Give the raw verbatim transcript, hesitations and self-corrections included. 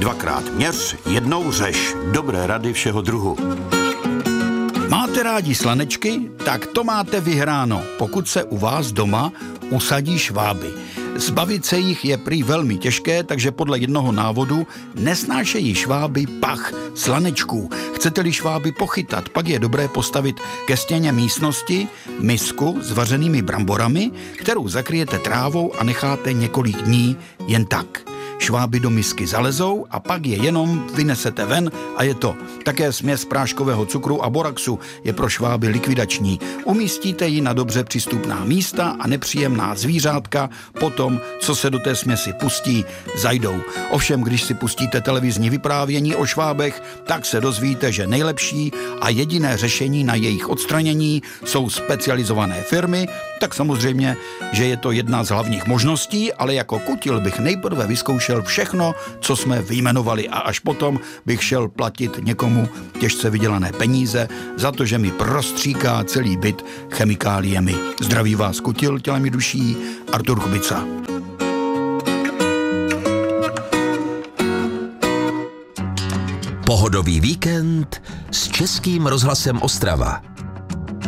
Dvakrát měř, jednou řeš. Dobré rady všeho druhu. Máte rádi slanečky? Tak to máte vyhráno, pokud se u vás doma usadí šváby. Zbavit se jich je prý velmi těžké, takže podle jednoho návodu nesnášejí šváby pach slanečků. Chcete-li šváby pochytat, pak je dobré postavit ke stěně místnosti misku s vařenými bramborami, kterou zakryjete trávou a necháte několik dní jen tak. Šváby do misky zalezou a pak je jenom vynesete ven a je to. Také směs práškového cukru a boraxu je pro šváby likvidační. Umístíte ji na dobře přístupná místa a nepříjemná zvířátka potom, co se do té směsi pustí, zajdou. Ovšem, když si pustíte televizní vyprávění o švábech, tak se dozvíte, že nejlepší a jediné řešení na jejich odstranění jsou specializované firmy, tak samozřejmě, že je to jedna z hlavních možností, ale jako kutil bych nejprve vyzkoušel všechno, co jsme vyjmenovali a až potom bych šel platit někomu těžce vydělané peníze za to, že mi prostříká celý byt chemikáliemi. Zdraví vás kutil tělem i duší Artur Kubica. Pohodový víkend s Českým rozhlasem Ostrava.